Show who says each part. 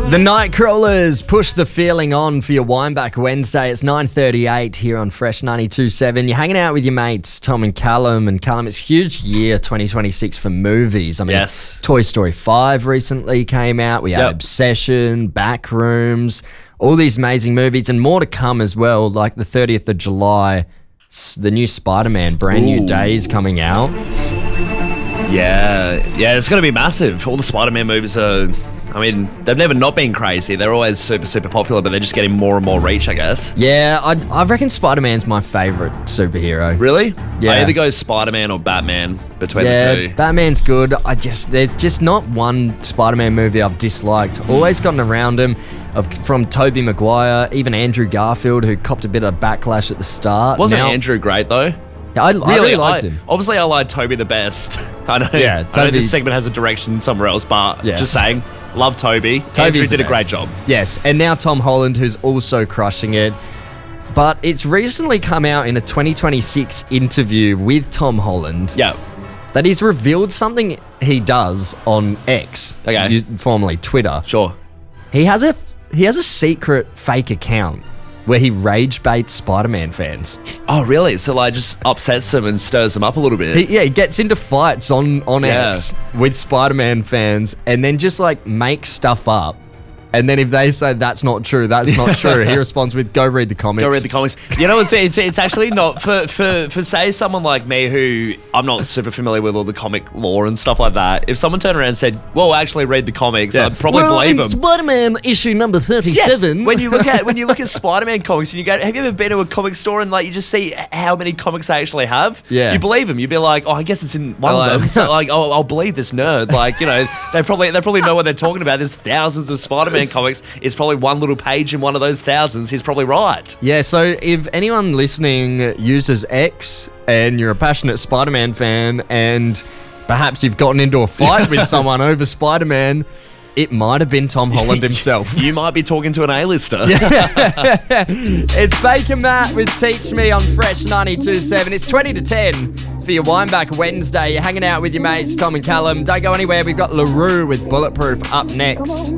Speaker 1: The Nightcrawlers push the feeling on for your Wineback Wednesday. It's 9:38 here on Fresh 92.7. You're hanging out with your mates, Tom and Callum. And Callum, it's a huge year, 2026, for movies. I mean,
Speaker 2: Yes.
Speaker 1: Toy Story 5 recently came out. We had Obsession, Backrooms, all these amazing movies, and more to come as well. Like the 30th of July, the new Spider-Man Brand New Day is coming out.
Speaker 2: Yeah, it's going to be massive. All the Spider-Man movies are... I mean, they've never not been crazy. They're always super, super popular, but they're just getting more and more reach, I guess.
Speaker 1: Yeah, I reckon Spider-Man's my favourite superhero.
Speaker 2: Really?
Speaker 1: Yeah.
Speaker 2: I either go Spider-Man or Batman between the two.
Speaker 1: Batman's good. There's just not one Spider-Man movie I've disliked. Always gotten around him. From Tobey Maguire, even Andrew Garfield, who copped a bit of backlash at the start.
Speaker 2: Wasn't Andrew great, though?
Speaker 1: I really liked him.
Speaker 2: Obviously, I like Toby the best. I know.
Speaker 1: Yeah,
Speaker 2: I know
Speaker 1: Toby-
Speaker 2: this segment has a direction somewhere else, but
Speaker 1: Yes.
Speaker 2: just saying, love Toby.
Speaker 1: Toby's
Speaker 2: Andrew
Speaker 1: the
Speaker 2: did a
Speaker 1: best.
Speaker 2: great job.
Speaker 1: Yes, and now Tom Holland, who's also crushing it. But it's recently come out in a 2026 interview with Tom Holland
Speaker 2: Yeah.
Speaker 1: that he's revealed something he does on X,
Speaker 2: Okay.
Speaker 1: formerly Twitter.
Speaker 2: Sure.
Speaker 1: He has a secret fake account where he rage baits Spider-Man fans.
Speaker 2: Oh, really? So, like, just upsets them and stirs them up a little bit.
Speaker 1: He gets into fights on
Speaker 2: Yeah.
Speaker 1: X with Spider-Man fans and then just like makes stuff up. And then if they say that's not true, he responds with, go read the comics.
Speaker 2: Go read the comics. You know, it's actually not for say someone like me who I'm not super familiar with all the comic lore and stuff like that. If someone turned around and said, "Well, actually read the comics," I'd probably believe them.
Speaker 1: Spider-Man issue number 37.
Speaker 2: When you look at Spider-Man comics and you go, have you ever been to a comic store and like you just see how many comics they actually have?
Speaker 1: Yeah.
Speaker 2: You believe them. You'd be like, oh, I guess it's in one of them. So like, oh, I'll believe this nerd. Like, you know, they probably know what they're talking about. There's thousands of Spider-Man comics. It's probably one little page in one of those thousands. He's probably right.
Speaker 1: Yeah, so if anyone listening uses X and you're a passionate Spider-Man fan and perhaps you've gotten into a fight with someone over Spider-Man, it might have been Tom Holland himself.
Speaker 2: You might be talking to an A-lister.
Speaker 1: It's Baker Matt with Teach Me on Fresh 92.7. It's 20 to 10 for your Wineback Wednesday. You're hanging out with your mates, Tom and Callum. Don't go anywhere. We've got LaRue with Bulletproof up next.